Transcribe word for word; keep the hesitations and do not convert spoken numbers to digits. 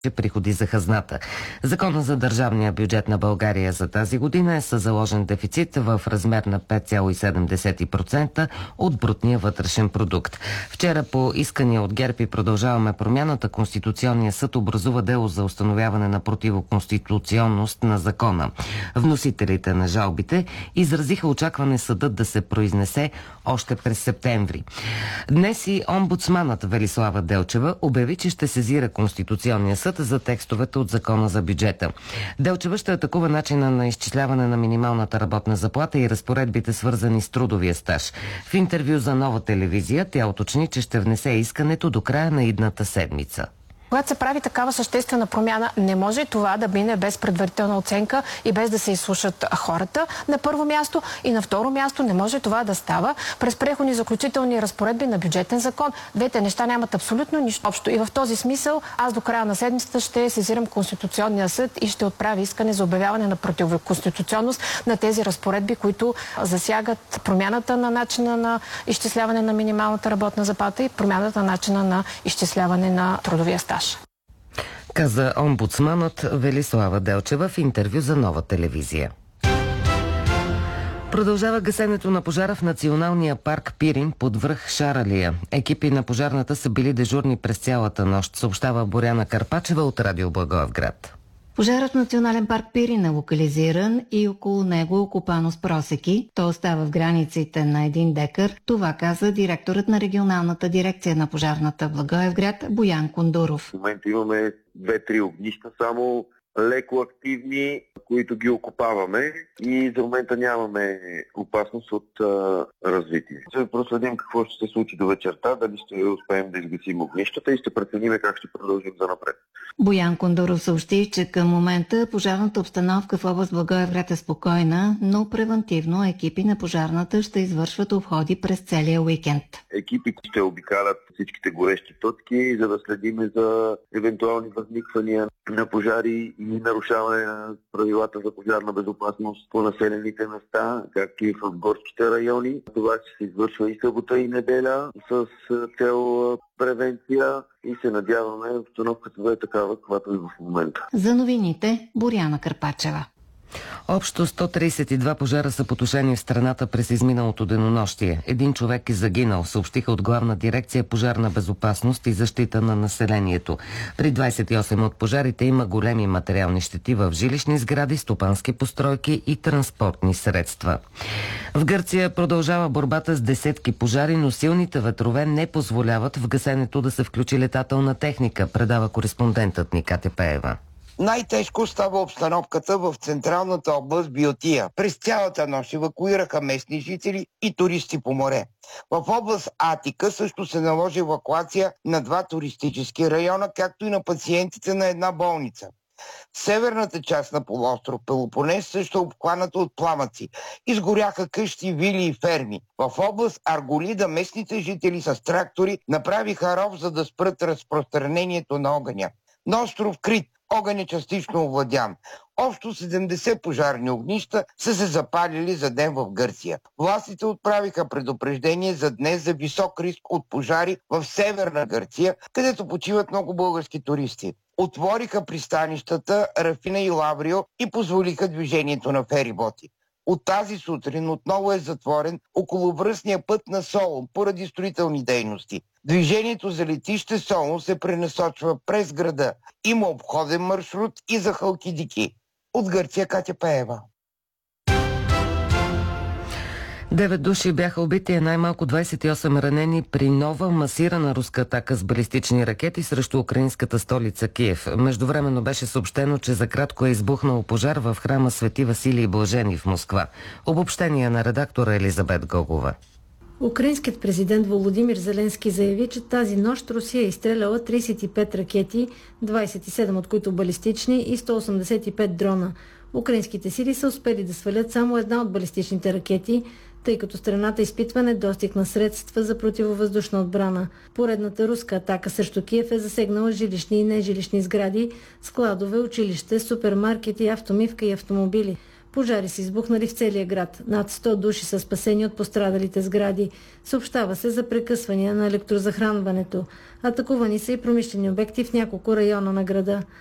приходи за хазната. Закона за държавния бюджет на България за тази година е със заложен дефицит в размер на пет цяло и седем процента от брутния вътрешен продукт. Вчера по искания от ГЕРБ и Продължаваме промяната, Конституционният съд образува дело за установяване на противоконституционност на закона. Вносителите на жалбите изразиха очакване съдът да се произнесе още през септември. Днес и омбудсманът Велислава Делчева обяви, че ще сезира Конституционния съд за текстовете от закона за бюджета. Делчева ще атакува начина на изчисляване на минималната работна заплата и разпоредбите, свързани с трудовия стаж. В интервю за Нова телевизия тя уточни, че ще внесе искането до края на идната седмица. Когато се прави такава съществена промяна, не може това да мине без предварителна оценка и без да се изслушат хората на първо място, и на второ място не може това да става през преходни заключителни разпоредби на бюджетен закон. Двете неща нямат абсолютно нищо общо. И в този смисъл аз до края на седмицата ще сезирам Конституционния съд и ще отправя искане за обявяване на противоконституционност на тези разпоредби, които засягат промяната на начина на изчисляване на минималната работна заплата и промяната на начина на изчисляване на трудовия стаж. Каза омбудсманът Велислава Делчева в интервю за Нова телевизия. Продължава гасенето на пожара в Националния парк Пирин под връх Шаралия. Екипи на пожарната са били дежурни през цялата нощ, съобщава Боряна Карпачева от Радио Благоевград. Пожарът в Национален парк Пирин е локализиран и около него е окопано с просеки. То остава в границите на един декар. Това каза директорът на регионалната дирекция на пожарната в Благоевград Боян Кондуров. В момента имаме две-три огнища само, леко активни, които ги окопаваме и за момента нямаме опасност от а, развитие. Ще проследим какво ще се случи до вечерта, дали ще успеем да изгасим огнищата и ще преценим как ще продължим за напред. Боян Кондуров съобщи, че към момента пожарната обстановка в област Благоевград е спокойна, но превантивно екипи на пожарната ще извършват обходи през целия уикенд. Екипите ще обикалят всичките горещи точки, за да следим за евентуални възниквания на пожари и нарушаване на правилата за пожарна безопасност по населените места, както и в горските райони. Това ще се извършва и събота и неделя с цел превенция и се надяваме обстановката да е такава, каквато е в момента. За новините Боряна Карпачева. Общо сто тридесет и два пожара са потушени в страната през изминалото денонощие. Един човек е загинал, съобщиха от Главна дирекция пожарна безопасност и защита на населението. При двадесет и осем от пожарите има големи материални щети в жилищни сгради, стопански постройки и транспортни средства. В Гърция продължава борбата с десетки пожари, но силните ветрове не позволяват в гасенето да се включи летателна техника, предава кореспондентът ни Катя Пеева. Най-тежко става обстановката в централната област Биотия. През цялата нощ евакуираха местни жители и туристи по море. В област Атика също се наложи евакуация на два туристически района, както и на пациентите на една болница. Северната част на полуостров Пелопонес също е обхваната от пламъци. Изгоряха къщи, вили и ферми. В област Арголида местните жители с трактори направиха ров, за да спрат разпространението на огъня. На остров Крит огън е частично овладян. Общо седемдесет пожарни огнища са се запалили за ден в Гърция. Властите отправиха предупреждение за днес за висок риск от пожари в Северна Гърция, където почиват много български туристи. Отвориха пристанищата Рафина и Лаврио и позволиха движението на фериботи. От тази сутрин отново е затворен околовръстния път на Солун поради строителни дейности. Движението за летище Солун се пренасочва през града. Има обходен маршрут и за Халкидики. От Гърция Катя Пеева. Девет души бяха убити, а най-малко двадесет и осем ранени при нова масирана руска атака с балистични ракети срещу украинската столица Киев. Междувременно беше съобщено, че за кратко е избухнал пожар в храма Свети Василий Блажени в Москва. Обобщение на редактора Елизабет Гогова. Украинският президент Володимир Зеленски заяви, че тази нощ Русия е изстреляла тридесет и пет ракети, двадесет и седем от които балистични и сто осемдесет и пет дрона. Украинските сили са успели да свалят само една от балистичните ракети, тъй като страната изпитва недостиг на средства за противовъздушна отбрана. Поредната руска атака срещу Киев е засегнала жилищни и нежилищни сгради, складове, училище, супермаркети, автомивка и автомобили. Пожари са избухнали в целия град. Над сто души са спасени от пострадалите сгради. Съобщава се за прекъсвания на електрозахранването. Атакувани са и промишлени обекти в няколко района на града.